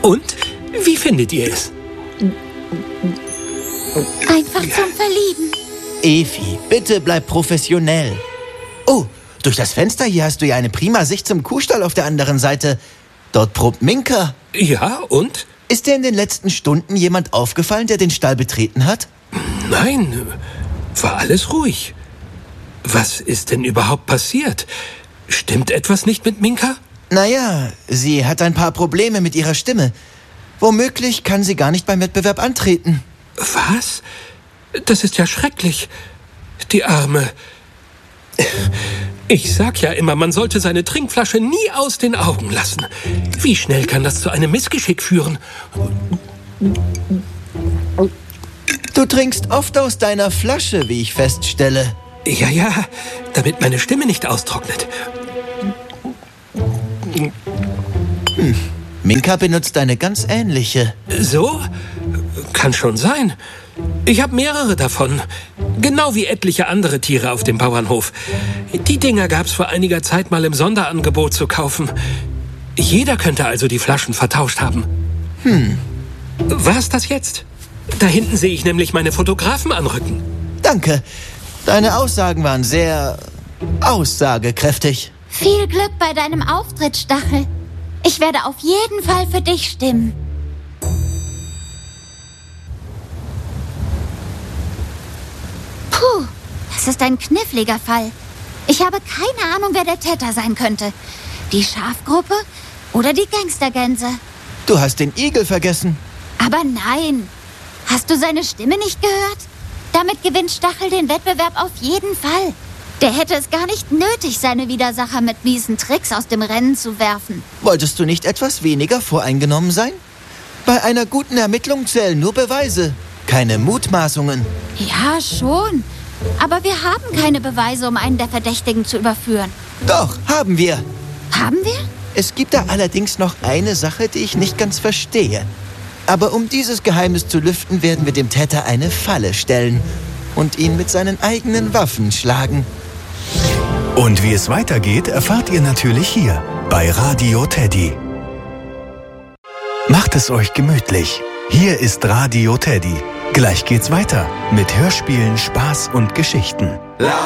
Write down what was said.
Und? Wie findet ihr es? Einfach zum Verlieben. Evi, bitte bleib professionell. Oh, durch das Fenster hier hast du ja eine prima Sicht zum Kuhstall auf der anderen Seite. Dort probt Minka. Ja, und? Ist dir in den letzten Stunden jemand aufgefallen, der den Stall betreten hat? Nein, war alles ruhig. Was ist denn überhaupt passiert? Stimmt etwas nicht mit Minka? Naja, sie hat ein paar Probleme mit ihrer Stimme. Womöglich kann sie gar nicht beim Wettbewerb antreten. Was? Das ist ja schrecklich. Die Arme. Ich sag ja immer, man sollte seine Trinkflasche nie aus den Augen lassen. Wie schnell kann das zu einem Missgeschick führen? Du trinkst oft aus deiner Flasche, wie ich feststelle. Ja, damit meine Stimme nicht austrocknet. Minka benutzt eine ganz ähnliche. So? Kann schon sein. Ich habe mehrere davon. Genau wie etliche andere Tiere auf dem Bauernhof. Die Dinger gab's vor einiger Zeit mal im Sonderangebot zu kaufen. Jeder könnte also die Flaschen vertauscht haben. War's das jetzt? Da hinten sehe ich nämlich meine Fotografen anrücken. Danke. Deine Aussagen waren sehr aussagekräftig. Viel Glück bei deinem Auftritt, Stachel. Ich werde auf jeden Fall für dich stimmen. Puh, das ist ein kniffliger Fall. Ich habe keine Ahnung, wer der Täter sein könnte. Die Schafgruppe oder die Gangstergänse. Du hast den Igel vergessen. Aber nein. Hast du seine Stimme nicht gehört? Damit gewinnt Stachel den Wettbewerb auf jeden Fall. Der hätte es gar nicht nötig, seine Widersacher mit miesen Tricks aus dem Rennen zu werfen. Wolltest du nicht etwas weniger voreingenommen sein? Bei einer guten Ermittlung zählen nur Beweise, keine Mutmaßungen. Ja, schon. Aber wir haben keine Beweise, um einen der Verdächtigen zu überführen. Doch, haben wir. Haben wir? Es gibt da allerdings noch eine Sache, die ich nicht ganz verstehe. Aber um dieses Geheimnis zu lüften, werden wir dem Täter eine Falle stellen und ihn mit seinen eigenen Waffen schlagen. Und wie es weitergeht, erfahrt ihr natürlich hier bei Radio Teddy. Macht es euch gemütlich. Hier ist Radio Teddy. Gleich geht's weiter mit Hörspielen, Spaß und Geschichten.